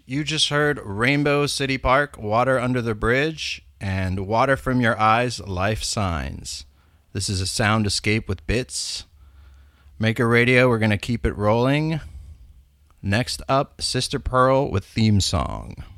You just heard Rainbow City Park, Water Under the Bridge, and Water from Your Eyes, Life Signs. This is a sound escape with bits. Maker Radio, we're going to keep it rolling. Next up, Sister Pearl with theme song.